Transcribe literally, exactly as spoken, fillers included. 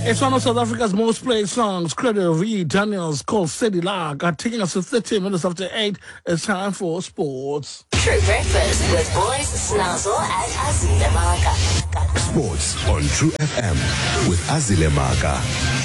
It's one of South Africa's most played songs. Credit of E. Daniels called City Lark are taking us to thirteen minutes after eight. It's time for sports. True Breakfast with Boys Snazzle and Azile Maka. Sports on True F M with Azile Maka.